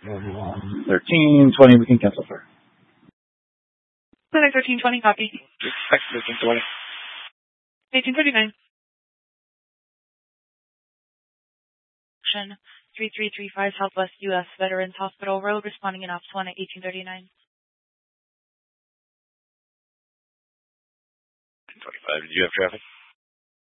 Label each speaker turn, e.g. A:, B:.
A: 1320, we can cancel, sir.
B: Clinic 1320, copy.
A: 1320.
B: 1839. 3335 Southwest U.S. Veterans Hospital Road, responding in Ops 1 at 1839.
C: 25. Did you have traffic?